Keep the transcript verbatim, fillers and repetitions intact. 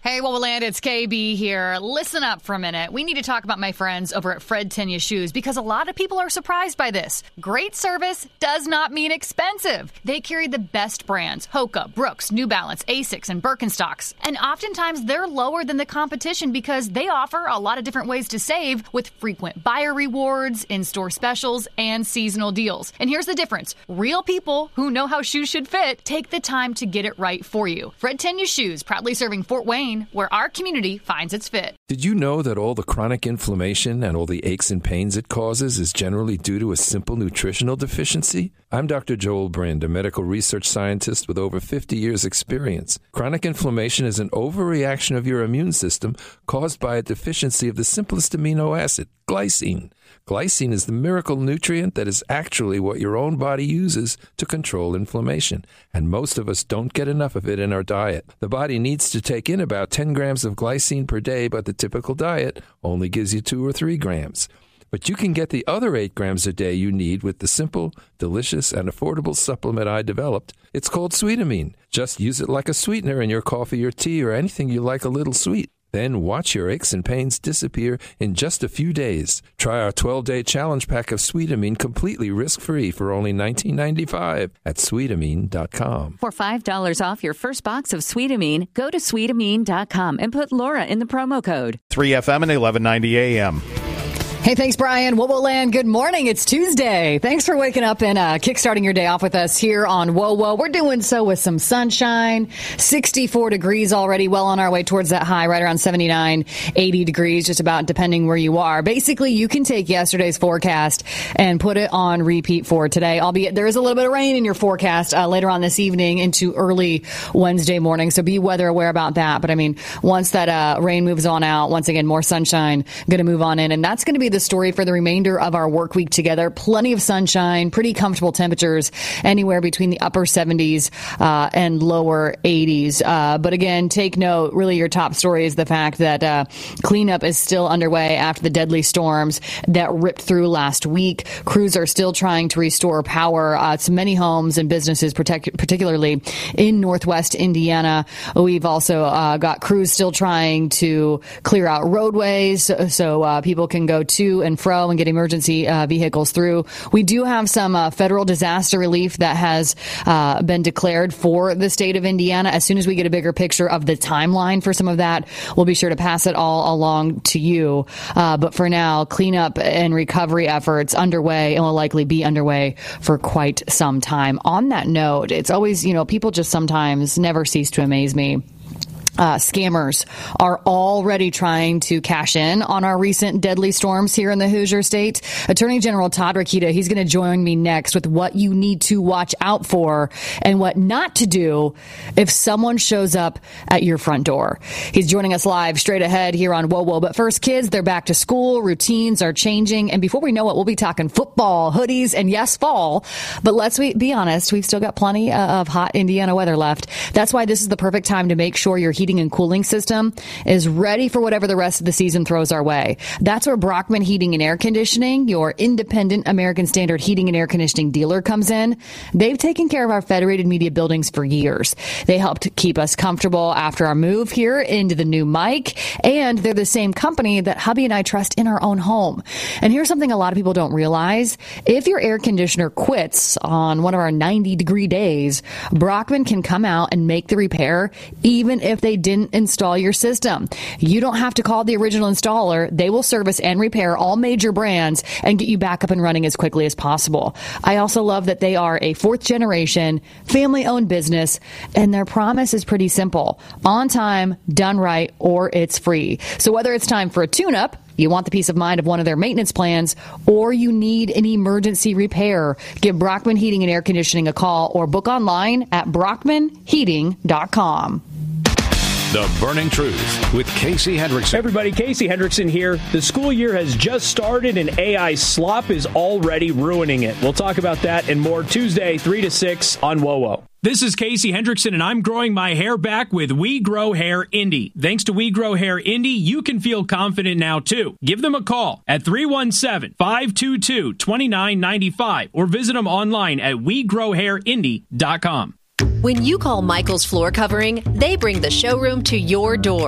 Hey, Wowoland, it's K B here. Listen up for a minute. We need to talk about my friends over at Fred Tenya Shoes because a lot of people are surprised by this. Great service does not mean expensive. They carry the best brands, Hoka, Brooks, New Balance, Asics, and Birkenstocks. And oftentimes they're lower than the competition because they offer a lot of different ways to save with frequent buyer rewards, in-store specials, and seasonal deals. And here's the difference. Real people who know how shoes should fit take the time to get it right for you. Fred Tenya Shoes, proudly serving Fort Wayne, where our community finds its fit. Did you know that all the chronic inflammation and all the aches and pains it causes is generally due to a simple nutritional deficiency? I'm Doctor Joel Brind, a medical research scientist with over fifty years experience. Chronic inflammation is an overreaction of your immune system caused by a deficiency of the simplest amino acid, glycine. Glycine is the miracle nutrient that is actually what your own body uses to control inflammation, and most of us don't get enough of it in our diet. The body needs to take in about ten grams of glycine per day, but the typical diet only gives you two or three grams. But you can get the other eight grams a day you need with the simple, delicious, and affordable supplement I developed. It's called Sweetamine. Just use it like a sweetener in your coffee or tea or anything you like a little sweet. Then watch your aches and pains disappear in just a few days. Try our twelve-day challenge pack of Sweetamine completely risk-free for only nineteen ninety-five at sweetamine dot com. For five dollars off your first box of Sweetamine, go to sweetamine dot com and put Laura in the promo code. three F M and eleven ninety A M. Hey, thanks, Brian. Wowoland, good morning. It's Tuesday. Thanks for waking up and uh, kickstarting your day off with us here on Wowo. We're doing so with some sunshine, sixty-four degrees already, well on our way towards that high, right around seventy-nine, eighty degrees, just about depending where you are. Basically, you can take yesterday's forecast and put it on repeat for today, albeit there is a little bit of rain in your forecast uh, later on this evening into early Wednesday morning, so be weather aware about that. But, I mean, once that uh, rain moves on out, once again, more sunshine going to move on in, and that's going to be the story for the remainder of our work week together. Plenty of sunshine, pretty comfortable temperatures, anywhere between the upper seventies uh, and lower eighties. Uh, but again, take note, really your top story is the fact that uh, cleanup is still underway after the deadly storms that ripped through last week. Crews are still trying to restore power uh, to many homes and businesses, protect- particularly in northwest Indiana. We've also uh, got crews still trying to clear out roadways so uh, people can go to and fro and get emergency uh, vehicles through. We do have some uh, federal disaster relief that has uh, been declared for the state of Indiana. As soon as we get a bigger picture of the timeline for some of that, we'll be sure to pass it all along to you. Uh, but for now, cleanup and recovery efforts underway and will likely be underway for quite some time. On that note, it's always, you know, people just sometimes never cease to amaze me. Uh, scammers are already trying to cash in on our recent deadly storms here in the Hoosier State. Attorney General Todd Rokita, he's going to join me next with what you need to watch out for and what not to do if someone shows up at your front door. He's joining us live straight ahead here on Wowo. But first, kids, they're back to school. Routines are changing. And before we know it, we'll be talking football, hoodies, and yes, fall. But let's be honest, we've still got plenty of hot Indiana weather left. That's why this is the perfect time to make sure your heating and cooling system is ready for whatever the rest of the season throws our way. That's where Brockman Heating and Air Conditioning, your independent American Standard heating and air conditioning dealer, comes in. They've taken care of our Federated Media buildings for years. They helped keep us comfortable after our move here into the new mic, and they're the same company that hubby and I trust in our own home. And here's something a lot of people don't realize. If your air conditioner quits on one of our ninety degree days, Brockman can come out and make the repair even if they didn't install your system. You don't have to call the original installer. They will service and repair all major brands and get you back up and running as quickly as possible. I also love that they are a fourth generation, family owned business, and their promise is pretty simple. On time, done right, or it's free. So whether it's time for a tune-up, you want the peace of mind of one of their maintenance plans, or you need an emergency repair, give Brockman Heating and Air Conditioning a call or book online at brockman heating dot com. The Burning Truth with Casey Hendrickson. Everybody, Casey Hendrickson here. The school year has just started and A I slop is already ruining it. We'll talk about that and more Tuesday, three to six on Wowo. This is Casey Hendrickson, and I'm growing my hair back with We Grow Hair Indy. Thanks to We Grow Hair Indy, you can feel confident now, too. Give them a call at three one seven, five two two, two nine nine five or visit them online at we grow hair indy dot com. When you call Michael's Floor Covering, they bring the showroom to your door.